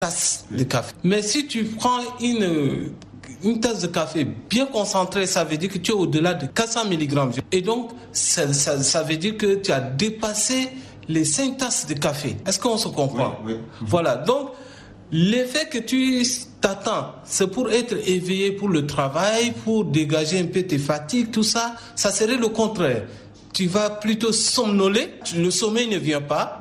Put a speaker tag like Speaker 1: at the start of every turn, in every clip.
Speaker 1: tasse de café. Mais si tu prends une tasse de café bien concentrée, ça veut dire que tu es au-delà de 400 mg. Et donc, ça veut dire que tu as dépassé les 5 tasses de café. Est-ce qu'on se comprend?
Speaker 2: Oui.
Speaker 1: Voilà. Donc, l'effet que tu t'attends, c'est pour être éveillé pour le travail, pour dégager un peu tes fatigues, tout ça. Ça serait le contraire. Tu vas plutôt somnoler. Le sommeil ne vient pas.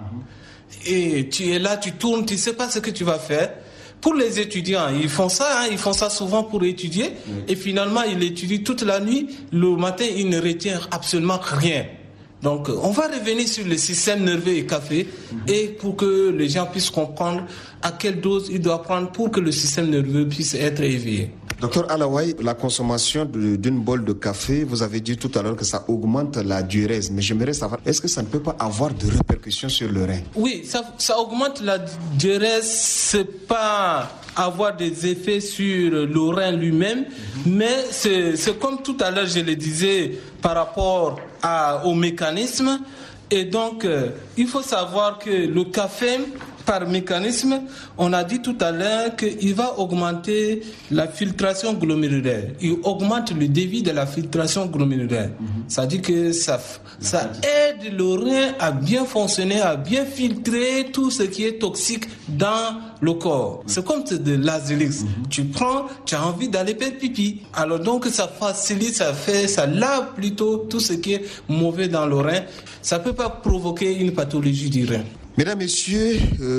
Speaker 1: Et tu es là, tu tournes, tu ne sais pas ce que tu vas faire. Pour les étudiants, ils font ça souvent pour étudier. Et finalement, ils étudient toute la nuit. Le matin, ils ne retiennent absolument rien. Donc, on va revenir sur le système nerveux et café et pour que les gens puissent comprendre à quelle dose ils doivent prendre pour que le système nerveux puisse être éveillé.
Speaker 2: Docteur Alaouaye, la consommation d'une bolle de café, vous avez dit tout à l'heure que ça augmente la diurèse. Mais j'aimerais savoir, est-ce que ça ne peut pas avoir de répercussions sur le rein?
Speaker 1: Oui, ça augmente la diurèse, c'est pas avoir des effets sur le rein lui-même, mais c'est comme tout à l'heure je le disais par rapport au mécanisme. Et donc, il faut savoir que le café, par mécanisme, on a dit tout à l'heure qu'il va augmenter la filtration glomérulaire. Il augmente le débit de la filtration glomérulaire. Ça dit que ça aide le rein à bien fonctionner, à bien filtrer tout ce qui est toxique dans le corps. C'est comme de l'Azélix. Tu prends, tu as envie d'aller faire pipi. Alors donc ça facilite, ça lave plutôt tout ce qui est mauvais dans le rein. Ça ne peut pas provoquer une pathologie du rein.
Speaker 2: Mesdames, Messieurs,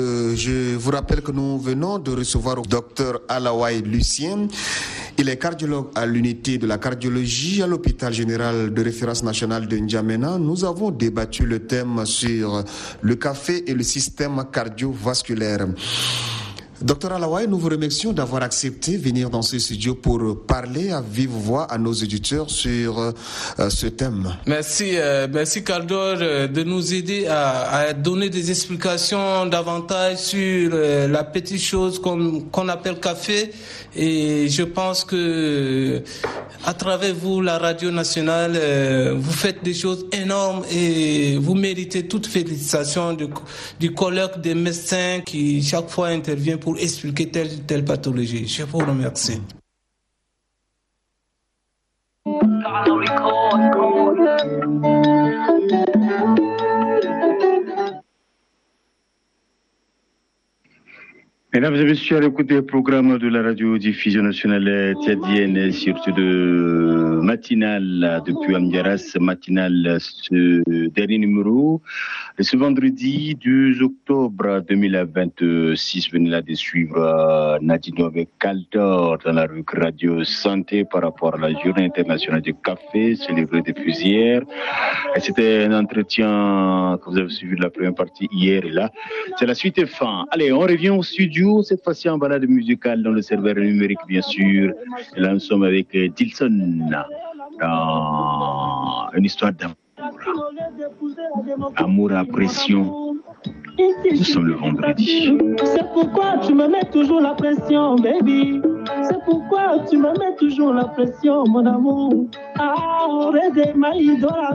Speaker 2: je vous rappelle que nous venons de recevoir le docteur Alaouaye Lucien. Il est cardiologue à l'unité de la cardiologie à l'hôpital général de référence nationale de N'Djamena. Nous avons débattu le thème sur le café et le système cardiovasculaire. Docteur Alaouaye, nous vous remercions d'avoir accepté de venir dans ce studio pour parler à vive voix à nos auditeurs sur ce thème.
Speaker 1: Merci Caldor de nous aider à donner des explications davantage sur la petite chose qu'on appelle café. Et je pense que à travers vous, la radio nationale, vous faites des choses énormes et vous méritez toute félicitation du colloque des médecins qui chaque fois intervient pour expliquer telle pathologie. Je vous remercie.
Speaker 3: Mesdames et messieurs, à l'écoute des programmes de la radio-diffusion nationale tchadienne, surtout de matinale depuis Amdiaras, matinale ce dernier numéro. Et ce vendredi 12 octobre 2026, venez là de suivre Nadino avec Caldor dans la rue Radio Santé par rapport à la journée internationale du café célébrée depuis hier. Et c'était un entretien que vous avez suivi de la première partie hier et là. C'est la suite et fin. Allez, on revient au studio. Cette fois-ci en balade musicale dans le serveur numérique, bien sûr. Et là, nous sommes avec Dilson dans une histoire d'amour. Amour à pression. Nous sommes le vendredi.
Speaker 4: C'est pourquoi tu me mets toujours la pression, baby. C'est pourquoi tu me mets toujours la pression, mon amour. Ah,